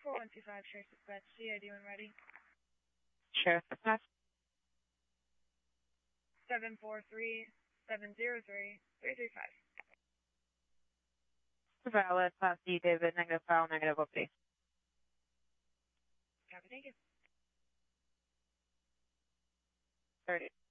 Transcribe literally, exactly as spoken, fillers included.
four one two five, Sheriff's Dispatch, C I D when ready. Sheriff's Dispatch. seven four three, seven zero three, three three five. Valid, Class D, David, negative file, negative O P. Copy, thank you. thirty.